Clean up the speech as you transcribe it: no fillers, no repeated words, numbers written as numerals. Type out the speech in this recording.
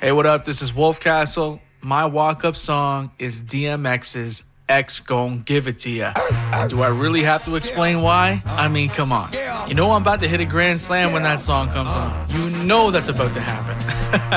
Hey, what up? This is Wolf Castle. My walk-up song is DMX's X Gon' Give It To Ya. Do I really have to explain why? I mean, come on. You know I'm about to hit a grand slam when that song comes on. You know that's about to happen.